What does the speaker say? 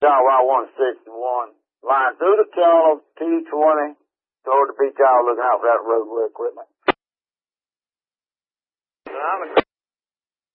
Iowa 161. Line through the tunnel, T20, toward the beach. I was looking out for that roadway equipment.